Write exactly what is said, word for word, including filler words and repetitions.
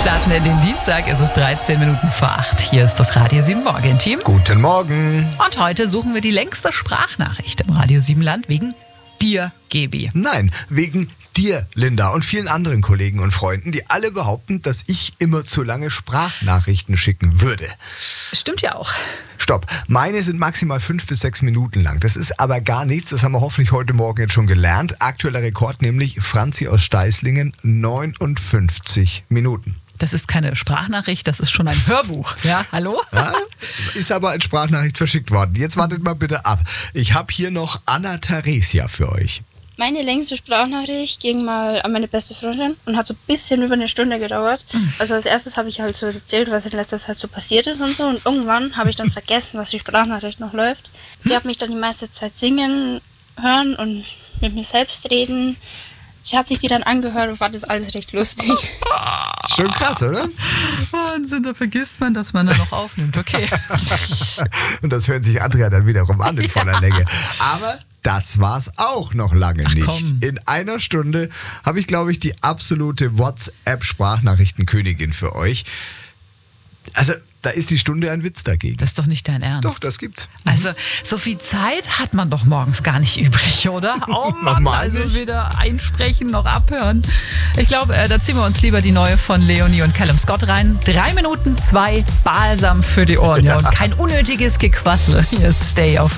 starten in den Dienstag, es ist dreizehn Minuten vor acht. Hier ist das Radio sieben Morgen-Team. Guten Morgen. Und heute suchen wir die längste Sprachnachricht im Radio sieben Land wegen dir, Gebi. Nein, wegen dir, Linda, und vielen anderen Kollegen und Freunden, die alle behaupten, dass ich immer zu lange Sprachnachrichten schicken würde. Stimmt ja auch. Stopp, meine sind maximal fünf bis sechs Minuten lang. Das ist aber gar nichts, das haben wir hoffentlich heute Morgen jetzt schon gelernt. Aktueller Rekord, nämlich Franzi aus Steißlingen, neunundfünfzig Minuten. Das ist keine Sprachnachricht, das ist schon ein Hörbuch. Ja, hallo? Ja, ist aber als Sprachnachricht verschickt worden. Jetzt wartet mal bitte ab. Ich habe hier noch Anna Theresia für euch. Meine längste Sprachnachricht ging mal an meine beste Freundin und hat so ein bisschen über eine Stunde gedauert. Also als erstes habe ich halt so erzählt, was in letzter Zeit so passiert ist und so. Und irgendwann habe ich dann vergessen, dass die Sprachnachricht noch läuft. Sie hat mich dann die meiste Zeit singen hören und mit mir selbst reden. Sie hat sich die dann angehört und fand das alles recht lustig. Schon krass, oder? Wahnsinn, da vergisst man, dass man da noch aufnimmt. Okay. Und das hören sich andere dann wiederum an in voller Länge. Aber das war's auch noch lange Ach, nicht. komm. In einer Stunde habe ich, glaube ich, die absolute WhatsApp-Sprachnachtenkönigin für euch. Also, da ist die Stunde ein Witz dagegen. Das ist doch nicht dein Ernst. Doch, das gibt's. Also, so viel Zeit hat man doch morgens gar nicht übrig, oder? Oh Mann, Normal also nicht. weder einsprechen noch abhören. Ich glaube, äh, da ziehen wir uns lieber die neue von Leonie und Callum Scott rein. Drei Minuten, zwei Balsam für die Ohren. Ja. Und kein unnötiges Gequassel. Hier ist Stay auf